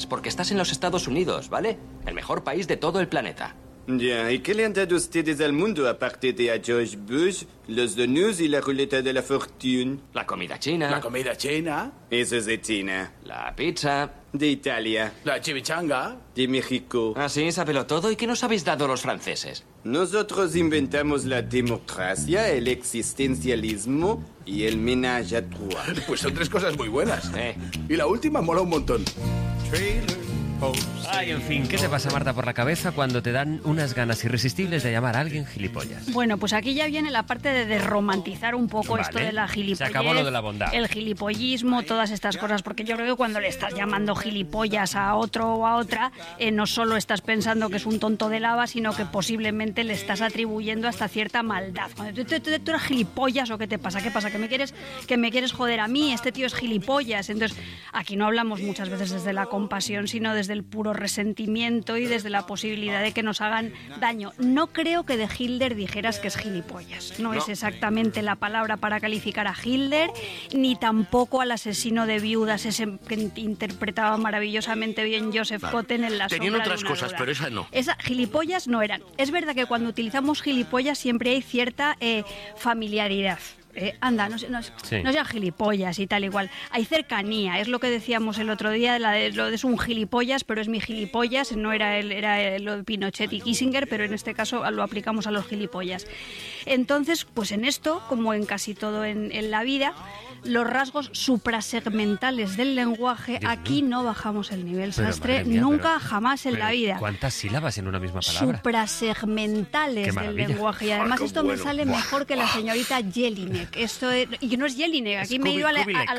porque estás en los Estados Unidos, ¿vale? El mejor país de todo el planeta. Ya, ¿y qué le han dado ustedes al mundo aparte de a George Bush, los donuts y la ruleta de la fortuna? La comida china. La comida china. Eso es de China. La pizza. De Italia. La chimichanga. De México. Ah, sí, sábelo todo. ¿Y qué nos habéis dado los franceses? Nosotros inventamos la democracia, el existencialismo y el ménage à trois. Pues son 3 cosas muy buenas. Eh. Y la última mola un montón. Ay, en fin, ¿qué te pasa, Marta, por la cabeza cuando te dan unas ganas irresistibles de llamar a alguien gilipollas? Bueno, pues aquí ya viene la parte de desromantizar un poco Vale. esto de la gilipollez. Se acabó lo de la bondad. El gilipollismo, todas estas cosas, porque yo creo que cuando le estás llamando gilipollas a otro o a otra, no solo estás pensando que es un tonto de lava, sino que posiblemente le estás atribuyendo hasta cierta maldad. Cuando tú eres gilipollas, ¿o qué te pasa? ¿Qué pasa? ¿Que me quieres joder a mí? Este tío es gilipollas. Entonces, aquí no hablamos muchas veces desde la compasión, sino desde el puro resentimiento y desde la posibilidad de que nos hagan daño. No creo que de Hitler dijeras que es gilipollas. No es exactamente la palabra para calificar a Hitler, ni tampoco al asesino de viudas, ese que interpretaba maravillosamente bien Joseph Cotten en La sombra Tenían de otras una cosas, duda. pero esa no. Esa gilipollas no eran. Es verdad que cuando utilizamos gilipollas siempre hay cierta familiaridad. Anda, no sean gilipollas y tal igual. Hay cercanía, es lo que decíamos el otro día, lo de es un gilipollas, pero es mi gilipollas, no era lo de Pinochet y Kissinger, pero en este caso lo aplicamos a los gilipollas. Entonces, pues en esto, como en casi todo en la vida, los rasgos suprasegmentales del lenguaje, aquí no bajamos el nivel, Pero, Sastre, madre mía, nunca pero- jamás en pero la vida. ¿Cuántas sílabas en una misma palabra? Suprasegmentales Qué del maravilla. lenguaje. Y además qué esto bueno. me sale mejor que la señorita Jelinek. Y que no es Jelinek, aquí me he ido a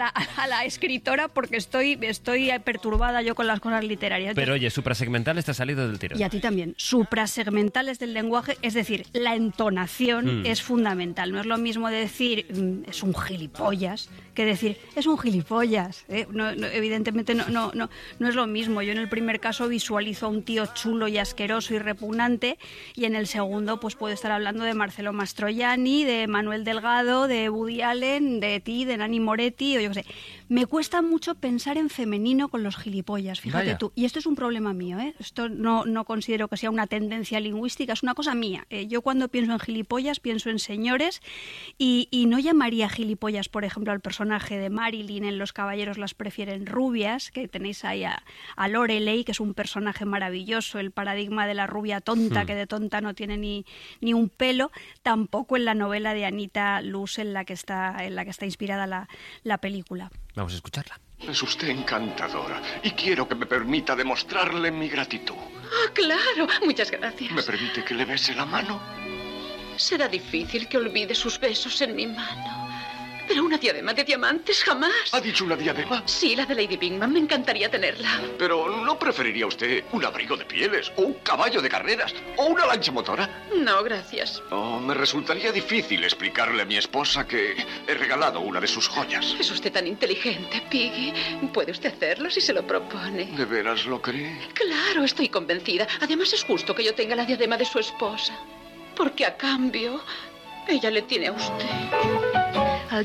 la escritora porque estoy perturbada yo con las cosas literarias. Pero oye, suprasegmental te ha salido del tirón. Y a ti también. Suprasegmentales del lenguaje, es decir, la entonación es fundamental. No es lo mismo decir es un gilipollas que decir es un gilipollas. Evidentemente no es lo mismo. Yo en el primer caso visualizo a un tío chulo y asqueroso y repugnante, y en el segundo pues puedo estar hablando de Marcelo Mastroianni, de Manuel Delgado, de Woody Allen, de ti, de Nanni Moretti, o yo qué sé. Me cuesta mucho pensar en femenino con los gilipollas, fíjate Vaya. tú. Y esto es un problema mío, ¿eh? Esto no considero que sea una tendencia lingüística, es una cosa mía. Yo cuando pienso en gilipollas pienso en señores y no llamaría gilipollas, por ejemplo, al personaje de Marilyn en Los caballeros las prefieren rubias, que tenéis ahí a Lorelei, que es un personaje maravilloso, el paradigma de la rubia tonta, que de tonta no tiene ni un pelo. Tampoco en la novela de Anita Loos en la que está inspirada la película. Vamos a escucharla. Es usted encantadora y quiero que me permita demostrarle mi gratitud. Ah, claro. Muchas gracias. ¿Me permite que le bese la mano? Será difícil que olvide sus besos en mi mano. Pero una diadema de diamantes jamás. ¿Ha dicho una diadema? Sí, la de Lady Bingman. Me encantaría tenerla. Pero ¿no preferiría usted un abrigo de pieles o un caballo de carreras o una lancha motora? No, gracias. Oh, me resultaría difícil explicarle a mi esposa que he regalado una de sus joyas. Es usted tan inteligente, Piggy. Puede usted hacerlo si se lo propone. ¿De veras lo cree? Claro, estoy convencida. Además es justo que yo tenga la diadema de su esposa. Porque a cambio, ella le tiene a usted.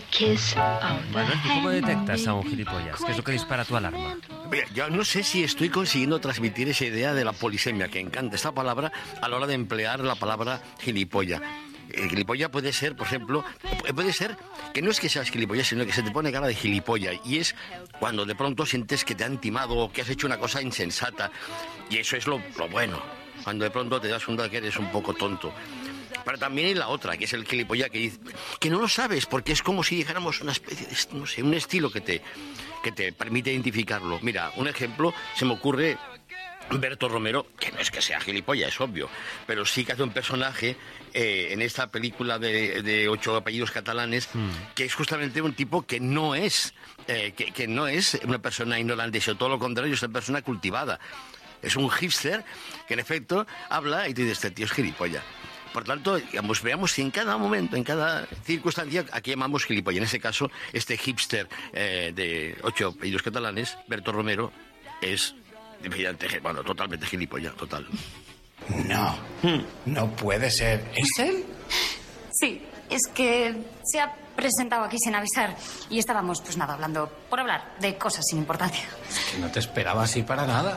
Bueno, ¿y cómo detectas a un gilipollas? ¿Qué es lo que dispara tu alarma? Mira, yo no sé si estoy consiguiendo transmitir esa idea de la polisemia, que encanta esta palabra a la hora de emplear la palabra gilipollas. Gilipollas puede ser, por ejemplo, puede ser que no es que seas gilipollas, sino que se te pone cara de gilipollas. Y es cuando de pronto sientes que te han timado o que has hecho una cosa insensata. Y eso es lo bueno. Cuando de pronto te das cuenta que eres un poco tonto. Pero también hay la otra, que es el gilipollas que dice que no lo sabes, porque es como si dijéramos una especie de, no sé, un estilo que te permite identificarlo. Mira, un ejemplo, se me ocurre Berto Romero, que no es que sea gilipollas, es obvio, pero sí que hace un personaje en esta película de 8 apellidos catalanes, que es justamente un tipo que no es que no es una persona ignorante, sino todo lo contrario, es una persona cultivada. Es un hipster que en efecto habla y te dice, este tío es gilipollas. Por tanto, digamos, veamos si en cada momento, en cada circunstancia, aquí llamamos gilipollas. En ese caso, este hipster de 8 apellidos catalanes, Berto Romero, es, bueno, totalmente gilipollas, total. No puede ser. ¿Es él? Sí, es que se ha presentado aquí sin avisar y estábamos, pues nada, hablando por hablar de cosas sin importancia. Es que no te esperaba así para nada.